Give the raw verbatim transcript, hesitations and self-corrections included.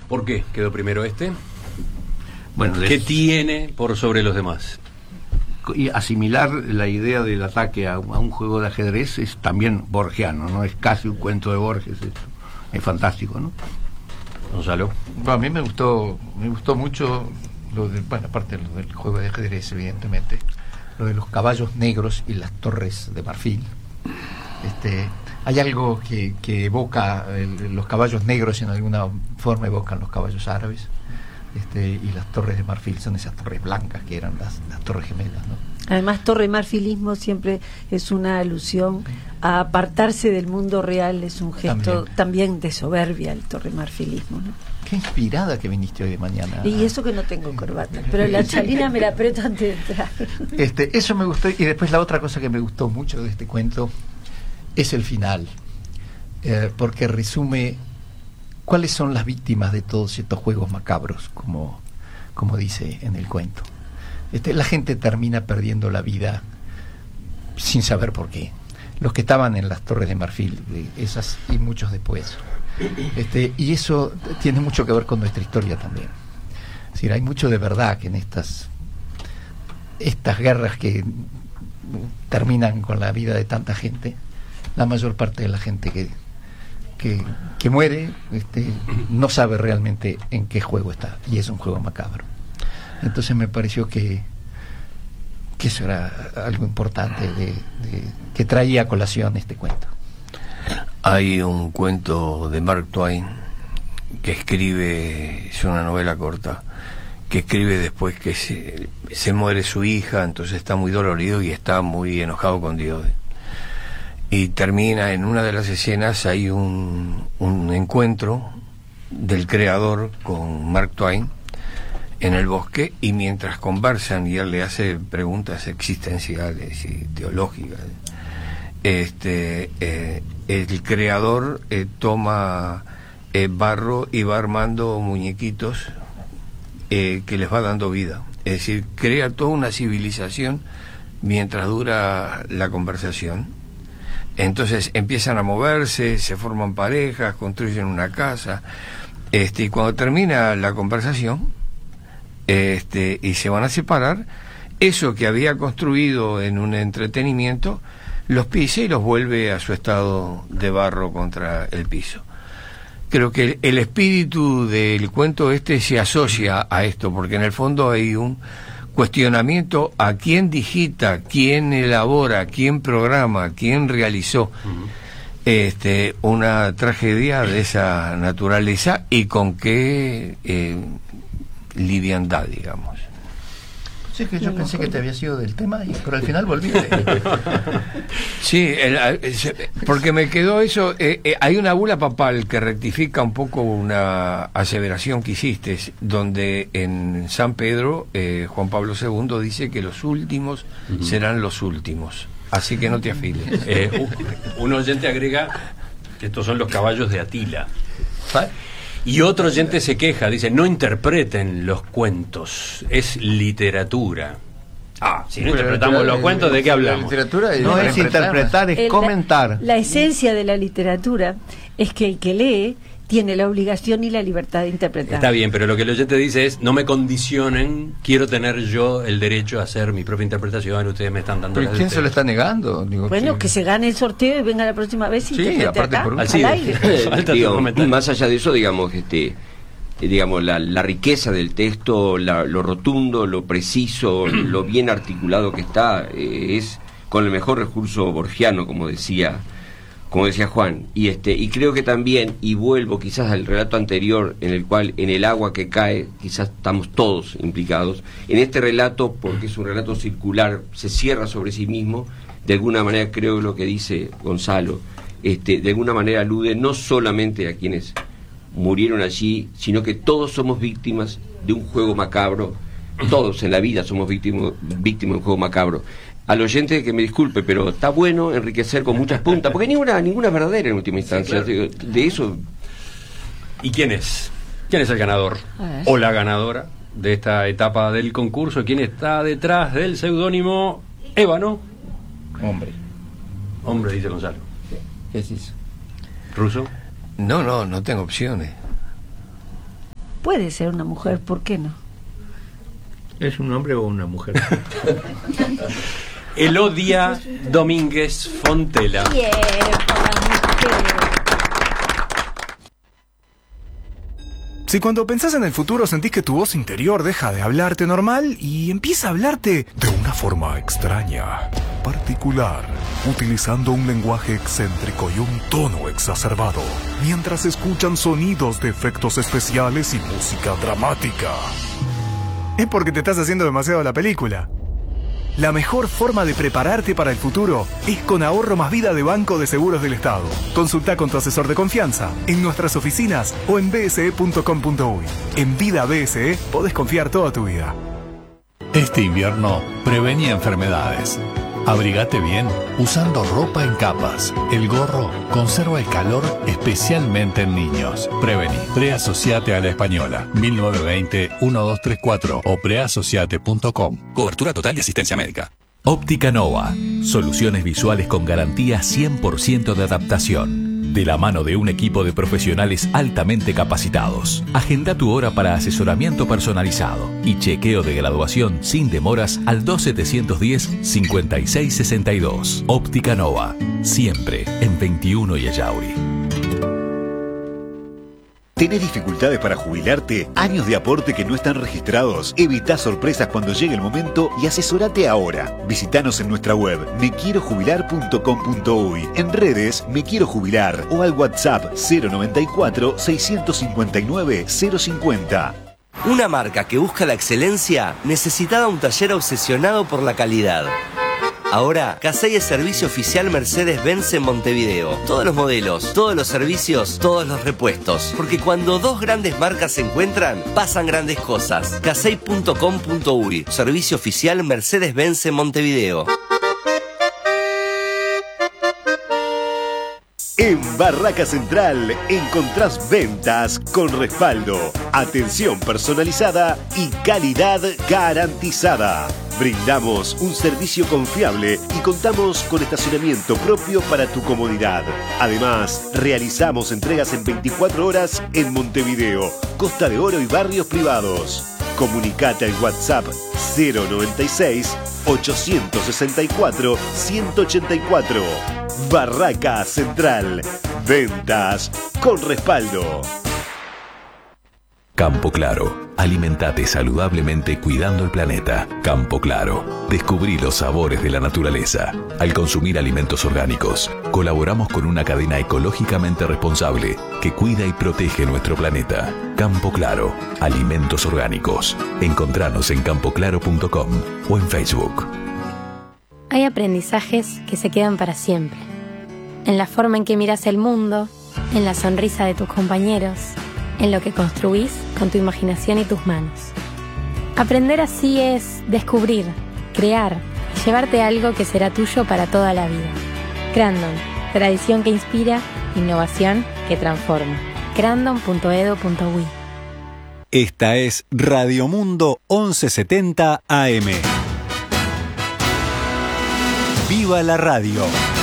¿Por qué quedó primero este? Bueno, ¿qué les... tiene por sobre los demás? Y asimilar la idea del ataque a, a un juego de ajedrez es también borgiano, ¿no? Es casi un cuento de Borges, esto. Es fantástico, ¿no? Gonzalo. Bueno, a mí me gustó, me gustó mucho lo de, bueno, aparte de lo del juego de ajedrez, evidentemente, lo de los caballos negros y las torres de marfil. Este, hay algo que, que evoca el, los caballos negros, en alguna forma evocan los caballos árabes. Este, y las torres de marfil son esas torres blancas que eran las, las torres gemelas, ¿no? Además, torre marfilismo siempre es una alusión a apartarse del mundo real, es un gesto también, también de soberbia el torre marfilismo, ¿no? Qué inspirada que viniste hoy de mañana. Y eso que no tengo corbata, pero la chalina me la aprieto antes de entrar. Este, eso me gustó, y después la otra cosa que me gustó mucho de este cuento es el final, eh, porque resume cuáles son las víctimas de todos estos juegos macabros, como, como dice en el cuento. Este, la gente termina perdiendo la vida sin saber por qué. Los que estaban en las torres de marfil, esas y muchos después. Este, y eso tiene mucho que ver con nuestra historia también. Es decir, hay mucho de verdad que en estas, estas guerras que terminan con la vida de tanta gente, la mayor parte de la gente que Que, que muere este, no sabe realmente en qué juego está, y es un juego macabro. Entonces me pareció que que eso era algo importante de, de, que traía a colación este cuento. Hay un cuento de Mark Twain que escribe, es una novela corta, que escribe después que se, se muere su hija, entonces está muy dolorido y está muy enojado con Dios. Y termina en una de las escenas, hay un, un encuentro del creador con Mark Twain en el bosque, y mientras conversan y él le hace preguntas existenciales y teológicas, este eh, el creador eh, toma eh, barro y va armando muñequitos eh, que les va dando vida. Es decir, crea toda una civilización mientras dura la conversación. Entonces empiezan a moverse, se forman parejas, construyen una casa, este, y cuando termina la conversación, este, y se van a separar, eso que había construido en un entretenimiento, los pisa y los vuelve a su estado de barro contra el piso. Creo que el, el espíritu del cuento este se asocia a esto, porque en el fondo hay un cuestionamiento a quién digita, quién elabora, quién programa, quién realizó uh-huh. este, una tragedia de esa naturaleza, y con qué eh, liviandad, digamos. Sí, que yo no, pensé no, que te había sido del tema, pero al final volví. Sí, el, el, porque me quedó eso. Eh, eh, hay una bula papal que rectifica un poco una aseveración que hiciste, donde en San Pedro eh, Juan Pablo segundo dice que los últimos uh-huh. serán los últimos. Así que no te afiles. Eh, un oyente agrega que estos son los caballos de Atila. ¿Ah? Y otro oyente se queja, dice, no interpreten los cuentos, es literatura. Ah, si no pero, interpretamos pero, los cuentos, ¿de qué hablamos? La literatura no es interpretar, es el, comentar. La, la esencia de la literatura es que el que lee tiene la obligación y la libertad de interpretar. Está bien, pero lo que el oyente dice es, no me condicionen, quiero tener yo el derecho a hacer mi propia interpretación, ustedes me están dando... ¿Pero quién se lo está negando? Digo, bueno, sí. que se gane el sorteo y venga la próxima vez y sí, aparte acá, por un... al sí, aire. Digo, más allá de eso, digamos, este, digamos la, la riqueza del texto, la, lo rotundo, lo preciso, lo bien articulado que está, eh, es con el mejor recurso borgiano, como decía... como decía Juan, y este y creo que también, y vuelvo quizás al relato anterior, en el cual en el agua que cae quizás estamos todos implicados, en este relato, porque es un relato circular, se cierra sobre sí mismo, de alguna manera creo lo que dice Gonzalo, este de alguna manera alude no solamente a quienes murieron allí, sino que todos somos víctimas de un juego macabro, todos en la vida somos víctimas víctimas de un juego macabro. Al oyente que me disculpe, pero está bueno enriquecer con muchas puntas, porque ninguna ninguna es verdadera en última instancia. Sí, claro. de, de eso. ¿Y quién es? ¿Quién es el ganador o la ganadora de esta etapa del concurso? ¿Quién está detrás del seudónimo Ébano? Hombre. Hombre, dice Gonzalo. ¿Qué es eso? ¿Ruso? No, no, no tengo opciones. puede ser una mujer, ¿por qué no? ¿Es un hombre o una mujer? Elodia Domínguez Fontela. Bien, por las mujeres. Si cuando pensás en el futuro sentís que tu voz interior deja de hablarte normal y empieza a hablarte de una forma extraña, particular, utilizando un lenguaje excéntrico y un tono exacerbado, mientras escuchan sonidos de efectos especiales y música dramática, es porque te estás haciendo demasiado la película. La mejor forma de prepararte para el futuro es con Ahorro Más Vida de Banco de Seguros del Estado. Consulta con tu asesor de confianza en nuestras oficinas o en b s e punto com punto u y. En Vida B S E podés confiar toda tu vida. Este invierno, prevení enfermedades. Abrigate bien usando ropa en capas. El gorro conserva el calor especialmente en niños. Prevení. Preasociate a la Española. mil novecientos veinte, doce treinta y cuatro o preasociate punto com. Cobertura total y asistencia médica. Óptica Nova. Soluciones visuales con garantía cien por ciento de adaptación. De la mano de un equipo de profesionales altamente capacitados. Agenda tu hora para asesoramiento personalizado y chequeo de graduación sin demoras al dos setecientos diez, cincuenta y seis sesenta y dos. Óptica Nova. Siempre en veintiuno y Ayauri. ¿Tenés dificultades para jubilarte? ¿Años de aporte que no están registrados? Evita sorpresas cuando llegue el momento y asesorate ahora. Visítanos en nuestra web me quiero jubilar punto com punto u y, en redes Me Quiero Jubilar o al WhatsApp cero noventa y cuatro, seiscientos cincuenta y nueve, cero cincuenta. Una marca que busca la excelencia necesitaba un taller obsesionado por la calidad. Ahora, Casey es servicio oficial Mercedes-Benz en Montevideo. Todos los modelos, todos los servicios, todos los repuestos. Porque cuando dos grandes marcas se encuentran, pasan grandes cosas. Casey punto com punto u y. Servicio oficial Mercedes-Benz en Montevideo. En Barraca Central encontrás ventas con respaldo, atención personalizada y calidad garantizada. Brindamos un servicio confiable y contamos con estacionamiento propio para tu comodidad. Además, realizamos entregas en veinticuatro horas en Montevideo, Costa de Oro y barrios privados. Comunicate al WhatsApp cero noventa y seis, ochocientos sesenta y cuatro, ciento ochenta y cuatro. Barraca Central. Ventas con respaldo. Campo Claro. Alimentate saludablemente cuidando el planeta. Campo Claro. Descubrí los sabores de la naturaleza. Al consumir alimentos orgánicos, colaboramos con una cadena ecológicamente responsable que cuida y protege nuestro planeta. Campo Claro. Alimentos orgánicos. Encontranos en campo claro punto com o en Facebook. Hay aprendizajes que se quedan para siempre. En la forma en que miras el mundo, en la sonrisa de tus compañeros, en lo que construís con tu imaginación y tus manos. Aprender así es descubrir, crear y llevarte algo que será tuyo para toda la vida. Crandon, tradición que inspira, innovación que transforma. crandon punto edu punto u y. Esta es Radio Mundo once setenta A M. ¡Viva la radio!